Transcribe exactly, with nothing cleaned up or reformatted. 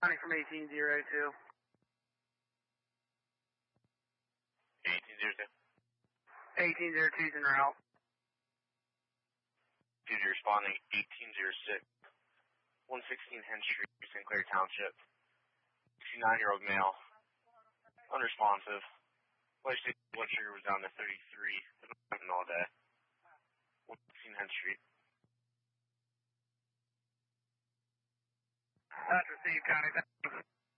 County from eighteen zero two. eighteen zero two. eighteen zero two is en route. Dude, you're responding eighteen zero six. one sixteen Hen Street, Saint Clair Township. sixty-nine-year-old male. Unresponsive. Blood sugar was down to thirty-three. Been all day. one sixteen Hen Street. That's received, County.